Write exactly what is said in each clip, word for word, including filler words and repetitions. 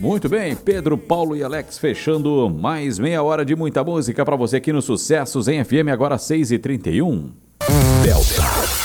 Muito bem, Pedro, Paulo e Alex fechando mais meia hora de muita música para você aqui no Sucessos em F M, agora seis e trinta e um. Delta.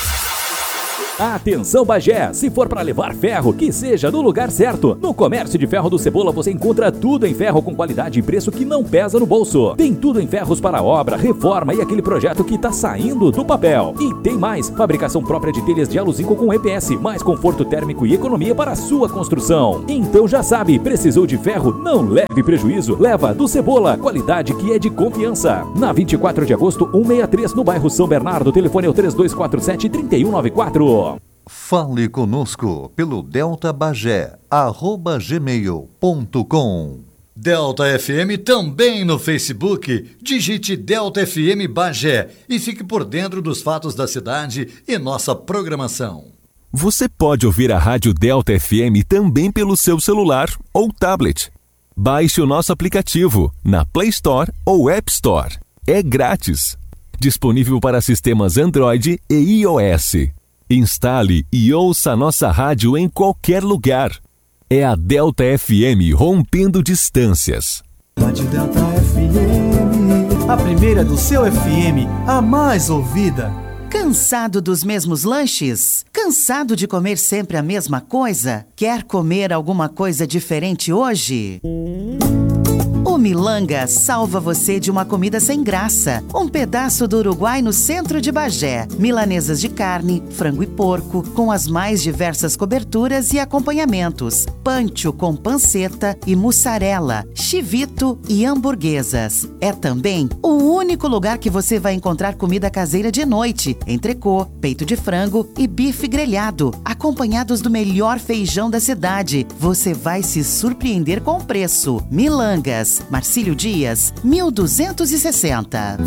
Atenção Bagé, se for para levar ferro, que seja no lugar certo. No Comércio de Ferro do Cebola você encontra tudo em ferro com qualidade e preço que não pesa no bolso. Tem tudo em ferros para obra, reforma e aquele projeto que tá saindo do papel. E tem mais, fabricação própria de telhas de aluzinco com E P S, mais conforto térmico e economia para a sua construção. Então já sabe, precisou de ferro? Não leve prejuízo, leva do Cebola, qualidade que é de confiança. Na vinte e quatro de agosto, cento e sessenta e três, no bairro São Bernardo, telefone é o três dois quatro sete, três um nove quatro. Fale conosco pelo delta bagé arroba gmail ponto com. Delta F M também no Facebook. Digite Delta F M Bagé e fique por dentro dos fatos da cidade e nossa programação. Você pode ouvir a Rádio Delta F M também pelo seu celular ou tablet. Baixe o nosso aplicativo na Play Store ou App Store. É grátis. Disponível para sistemas Android e iOS. Instale e ouça a nossa rádio em qualquer lugar. É a Delta F M rompendo distâncias. Rádio Delta F M, a primeira do seu F M, a mais ouvida. Cansado dos mesmos lanches? Cansado de comer sempre a mesma coisa? Quer comer alguma coisa diferente hoje? O Milanga salva você de uma comida sem graça. Um pedaço do Uruguai no centro de Bagé. Milanesas de carne, frango e porco, com as mais diversas coberturas e acompanhamentos. Pancho com panceta e mussarela, chivito e hamburguesas. É também o único lugar que você vai encontrar comida caseira de noite. Entrecô, peito de frango e bife grelhado, acompanhados do melhor feijão da cidade. Você vai se surpreender com o preço. Milangas, Marcílio Dias, mil duzentos e sessenta.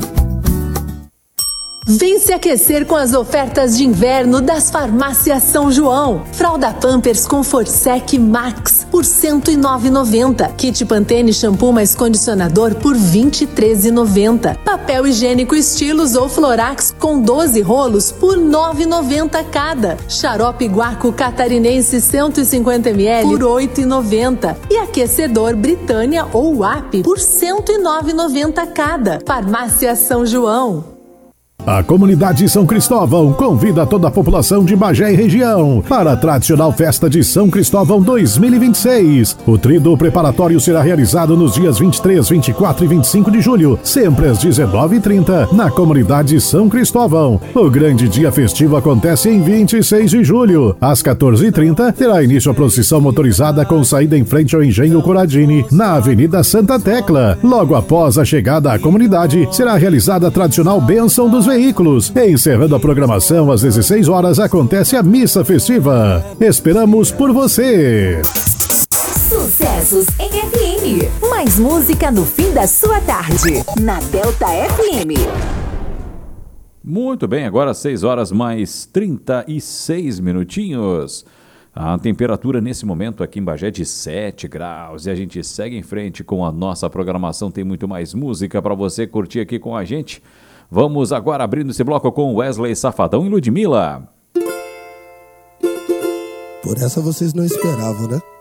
Vem se aquecer com as ofertas de inverno das Farmácias São João. Fralda Pampers com Forsec Max por cento e nove reais e noventa centavos. Kit Pantene shampoo mais condicionador por vinte e três reais e noventa centavos. Papel higiênico Estilos ou Florax com doze rolos por nove reais e noventa centavos cada. Xarope Guaco Catarinense cento e cinquenta mililitros por oito reais e noventa centavos. E aquecedor Britânia ou W A P por cento e nove reais e noventa centavos cada. Farmácia São João. A comunidade São Cristóvão convida toda a população de Bagé e região para a tradicional festa de São Cristóvão dois mil e vinte e seis. O tríduo preparatório será realizado nos dias vinte e três, vinte e quatro e vinte e cinco de julho, sempre às dezenove e trinta, na comunidade São Cristóvão. O grande dia festivo acontece em vinte e seis de julho. Às quatorze e trinta, terá início a procissão motorizada com saída em frente ao Engenho Coradini, na Avenida Santa Tecla. Logo após a chegada à comunidade, será realizada a tradicional bênção dos veículos. Encerrando a programação às dezesseis horas, acontece a missa festiva. Esperamos por você. Sucessos em F M. Mais música no fim da sua tarde, na Delta F M. Muito bem, agora seis horas mais trinta e seis minutinhos. A temperatura nesse momento aqui em Bagé é de sete graus e a gente segue em frente com a nossa programação. Tem muito mais música para você curtir aqui com a gente. Vamos agora abrindo esse bloco com Wesley Safadão e Ludmilla. Por essa vocês não esperavam, né?